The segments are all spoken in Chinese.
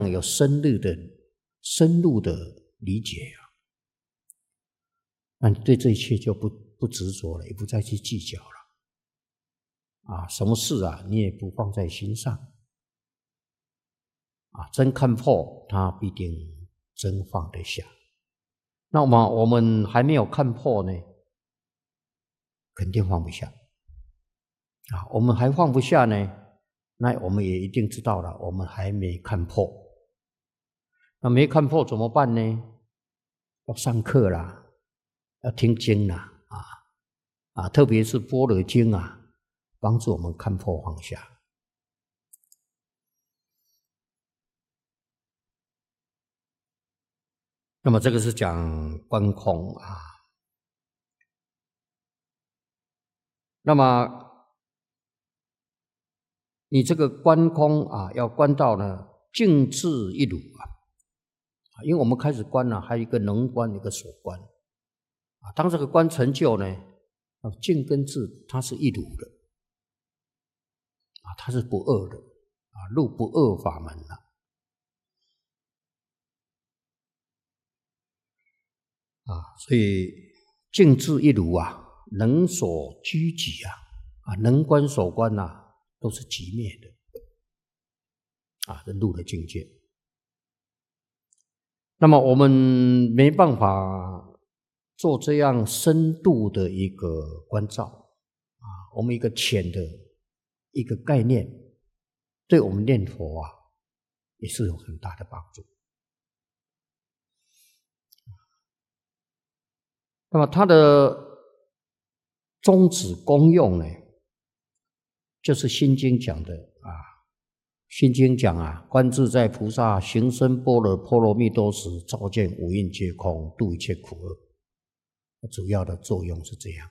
有深入的理解那你对这一切就不执着了，也不再去计较了什么事你也不放在心上真看破，他必定真放得下。那么我们还没有看破呢，肯定放不下我们还放不下呢，那我们也一定知道了，我们还没看破。那没看破怎么办呢？要上课啦，要听经啦特别是般若经帮助我们看破放下。那么这个是讲观空那么你这个观空要观到呢静智一如因为我们开始观还有一个能观，一个所观当这个观成就呢，静跟智它是一如的它是不二的入不二法门所以静智一如能所居己能观所观都是寂灭的这入的境界。那么我们没办法做这样深度的一个关照我们一个浅的一个概念，对我们念佛也是有很大的帮助。那么它的宗旨功用呢，就是心经讲的心经讲观自在菩萨行深般若波罗蜜多时，照见五蕴皆空，度一切苦厄。主要的作用是这样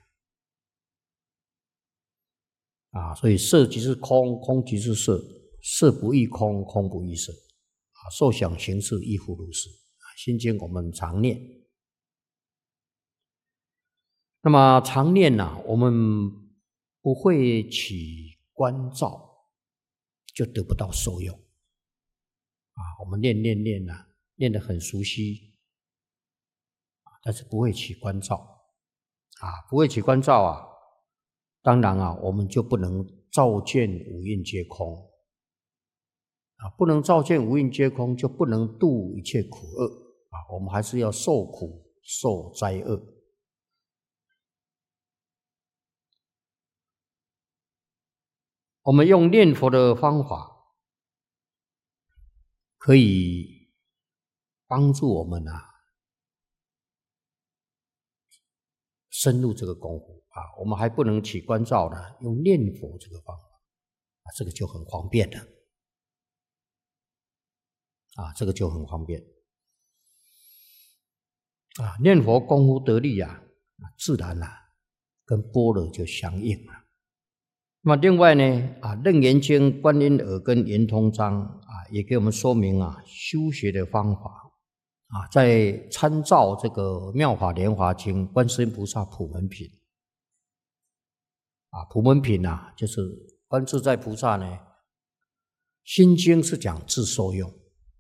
所以色即是空，空即是色，色不异空，空不异色受想行识亦复如是心经我们常念。那么常念我们不会起观照，就得不到受用我们念念得很熟悉但是不会起观照不会起观照当然我们就不能照见五蕴皆空不能照见五蕴皆空，就不能度一切苦厄我们还是要受苦受灾厄。我们用念佛的方法可以帮助我们深入这个功夫我们还不能起观照呢，用念佛这个方法这个就很方便了这个就很方便念佛功夫得力自然跟般若就相应了。那么另外呢楞严经观音耳跟圆通章也给我们说明修学的方法在参照这个妙法莲华经观世音菩萨普门品普门品就是观自在菩萨呢心经是讲自受用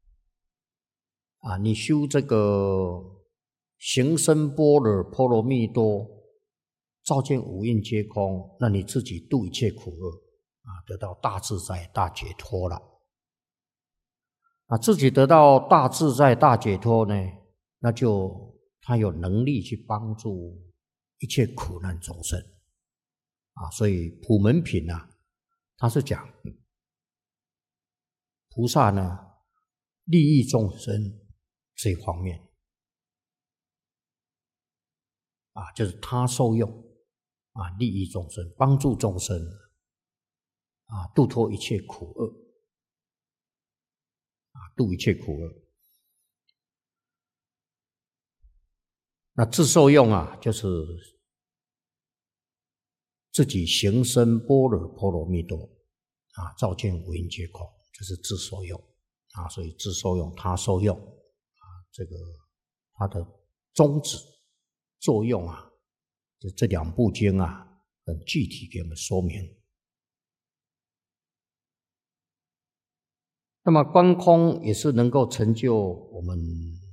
你修这个行深般若波罗蜜多，照见五蕴皆空，那你自己度一切苦厄得到大自在大解脱了自己得到大自在大解脱呢，那就他有能力去帮助一切苦难众生所以普门品他是讲菩萨呢利益众生这一方面就是他受用利益众生，帮助众生度脱一切苦厄度一切苦厄。那自受用就是自己行深般若波罗蜜多照见五蕴皆空，这是自受用所以自受用他受用这个它的宗旨作用这两部经很具体给我们说明。 那么观空也是能够成就我们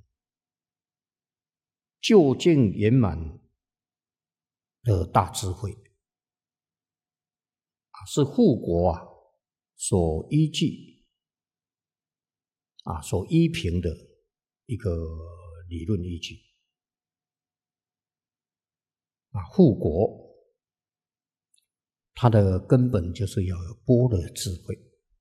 究竟圆满的大智慧，是护国所依据所依凭的一个理论依据。护国它的根本就是要有般若智慧。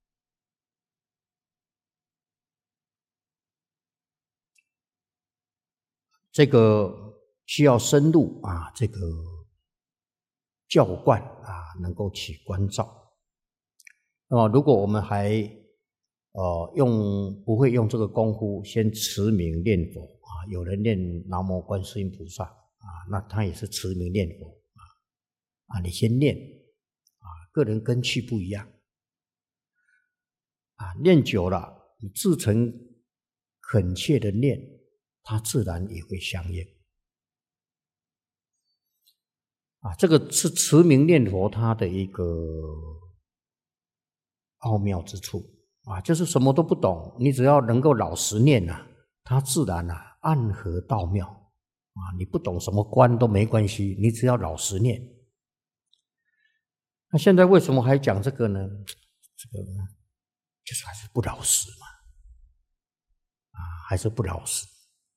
这个需要深入这个教观能够起观照。那么如果我们还不会用这个功夫，先持名念佛有人念南无观世音菩萨那他也是持名念佛你先念个人根器不一样念久了，你自诚恳切的念，它自然也会相应这个是持名念佛它的一个奥妙之处就是什么都不懂，你只要能够老实念它自然暗合道妙你不懂什么观都没关系，你只要老实念。那现在为什么还讲这个呢？这个就是还是不老实嘛还是不老实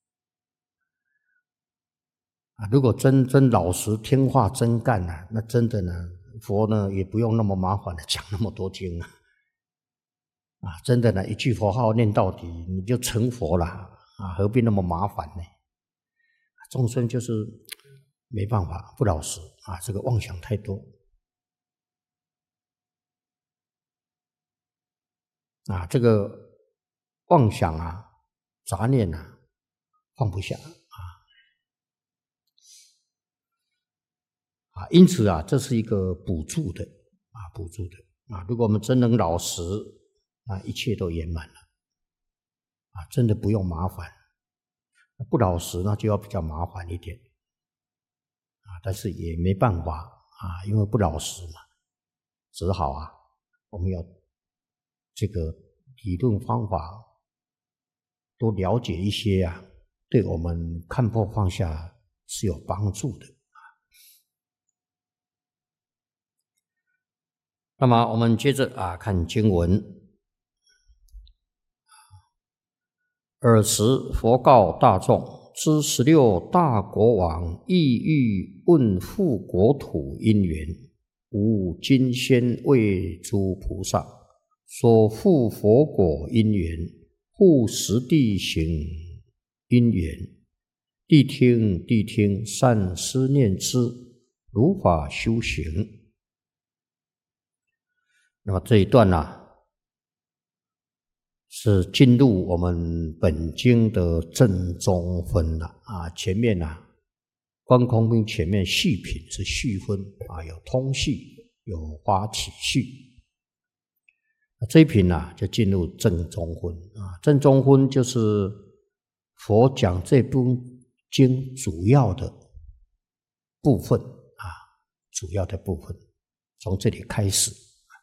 如果真老实听话真干那真的呢，佛呢也不用那么麻烦的讲那么多经真的呢一句佛号念到底你就成佛了何必那么麻烦呢？众生就是没办法不老实这个妄想太多这个妄想杂念放不下因此这是一个补助的如果我们真能老实一切都圆满了真的不用麻烦。不老实那就要比较麻烦一点但是也没办法因为不老实嘛，只好我们要这个理论方法多了解一些对我们看破放下是有帮助的那么我们接着看经文。尔时佛告大众：知16大国王意欲问复国土因缘，吾今先为诸菩萨所复佛果因缘，复实地行因缘。谛听，谛听，善思念之，如法修行。那么这一段是进入我们本经的正中分了前面观空品前面序品是序分有通序有花起序这一品就进入正中分正中分就是佛讲这部经主要的部分主要的部分从这里开始。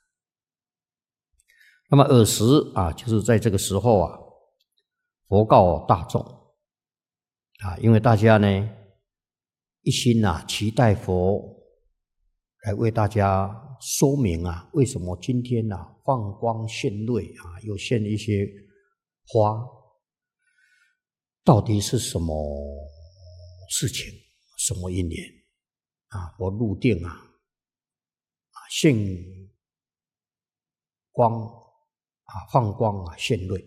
那么尔时就是在这个时候佛告大众因为大家呢一心期待佛来为大家说明为什么今天放光现瑞又现一些花，到底是什么事情，什么因缘佛入定现光放光现瑞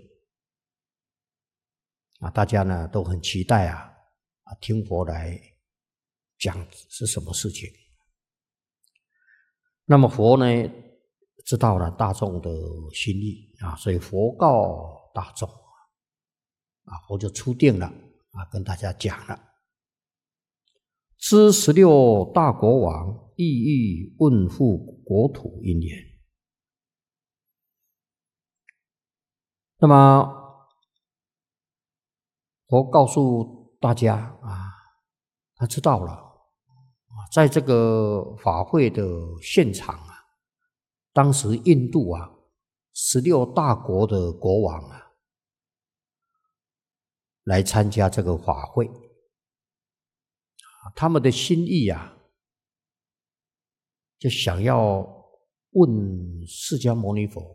大家呢都很期待听佛来讲是什么事情。那么佛呢知道了大众的心意所以佛告大众佛就出定了跟大家讲了：知16大国王意欲问复国土因缘。那么佛告诉大家他知道了在这个法会的现场当时印度 16大国的国王啊，来参加这个法会。他们的心意啊，就想要问释迦牟尼佛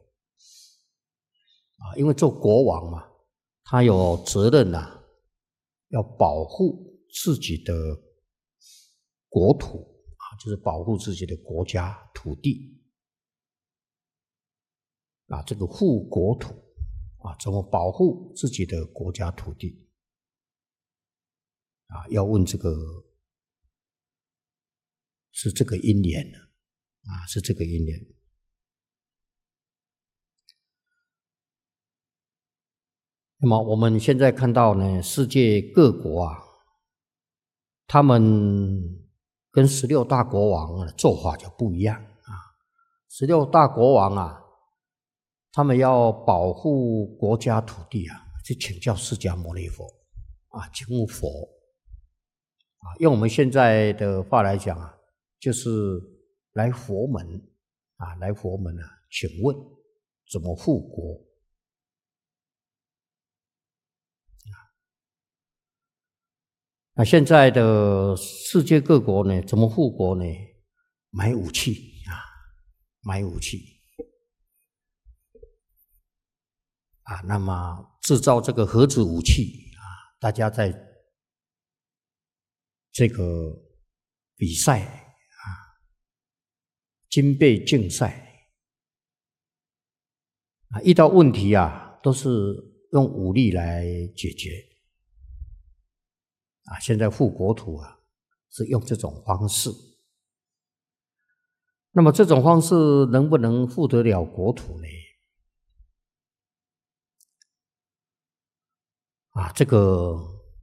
因为做国王嘛，他有责任要保护自己的国土就是保护自己的国家土地这个护国土怎么保护自己的国家土地要问这个是这个因缘是这个因缘。那么我们现在看到呢，世界各国他们跟16大国王的做法就不一样16大国王他们要保护国家土地去请教释迦牟尼佛请问佛用我们现在的话来讲就是来佛门来佛门请问怎么护国那现在的世界各国呢，怎么护国呢？买武器买武器那么制造这个核子武器大家在这个比赛军备竞赛遇到问题都是用武力来解决现在护国土是用这种方式。那么这种方式能不能护得了国土呢？这个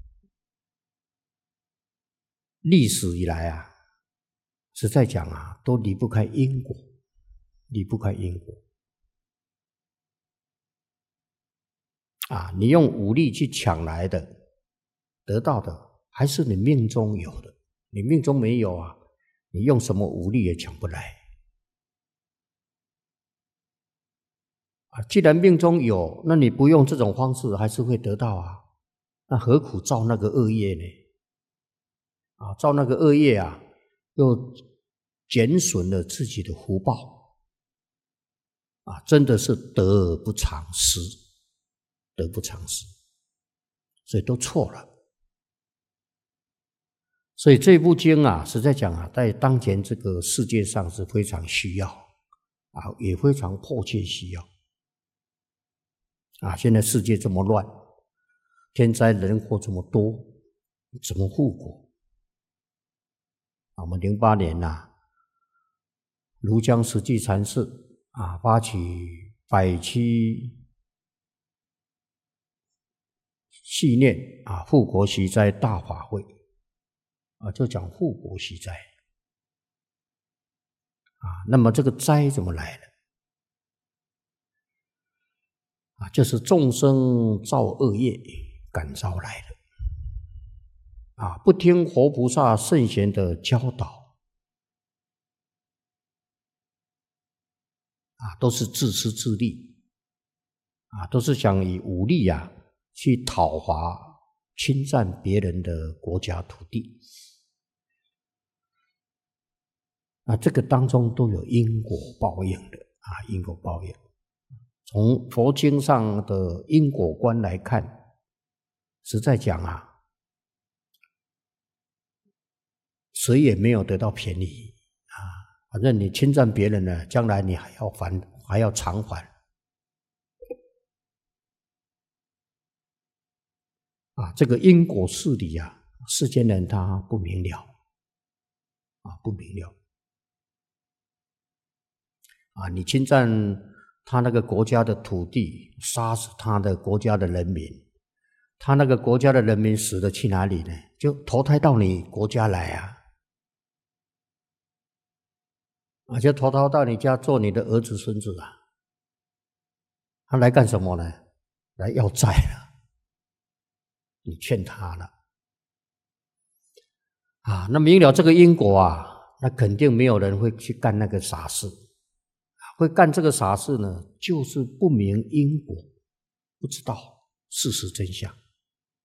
历史以来实在讲都离不开因果，离不开因果你用武力去抢来的得到的还是你命中有的，你命中没有你用什么武力也抢不来既然命中有，那你不用这种方式还是会得到那何苦造那个恶业呢？造那个恶业又减损了自己的福报真的是得而不偿失，得不偿失，所以都错了。所以这部经实在讲在当前这个世界上是非常需要也非常迫切需要现在世界这么乱，天灾人祸这么多，怎么护国我们08年庐江实际禅师发起百期系念护国息灾大法会就讲护国息灾那么这个灾怎么来的就是众生造恶业感召来的不听活菩萨圣贤的教导都是自私自利都是想以武力去讨伐侵占别人的国家土地这个当中都有因果报应的因果报应。从佛经上的因果观来看，实在讲谁也没有得到便宜反正你侵占别人呢，将来你还要偿还这个因果事理世间人他不明了不明了你侵占他那个国家的土地，杀死他的国家的人民，他那个国家的人民死了去哪里呢？就投胎到你国家来就投胎到你家做你的儿子孙子他来干什么呢？来要债了，你欠他了那明了这个因果那肯定没有人会去干那个傻事， 会干这个傻事呢，就是不明因果，不知道事实真相。